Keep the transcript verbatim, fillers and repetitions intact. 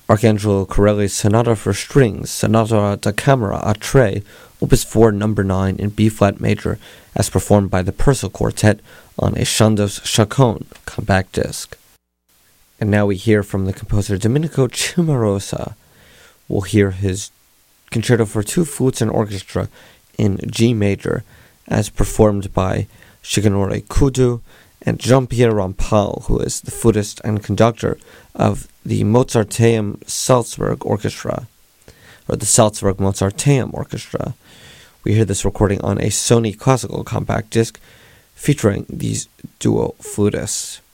Arcangelo Corelli's Sonata for Strings, Sonata da Camera a tre, Opus four, number nine in B-flat major, as performed by the Purcell Quartet on a Chandos Chacon compact disc. And now we hear from the composer Domenico Cimarosa. We'll hear his Concerto for Two Flutes and Orchestra in G major, as performed by Shigenori Kudo and Jean-Pierre Rampal, who is the flutist and conductor of the Mozarteum Salzburg Orchestra, or the Salzburg Mozarteum Orchestra. We hear this recording on a Sony Classical compact disc featuring these duo flutists.